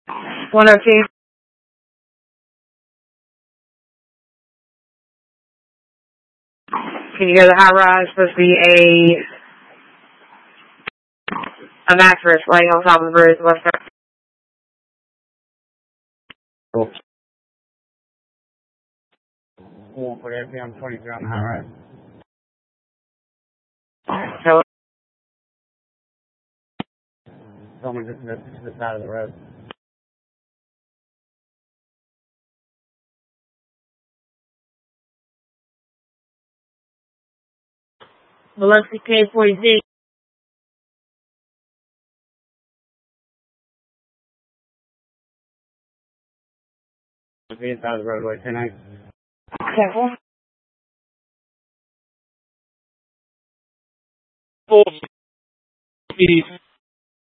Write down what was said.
102. Can you go to the high rise? Supposed to be a mattress laying on top of the bridge. Left side. Cool. We won't put everything on 23 on the high rise. So, Someone just missed the side of the road. Biloxi K46. The inside of the roadway tonight. Careful. Full speed.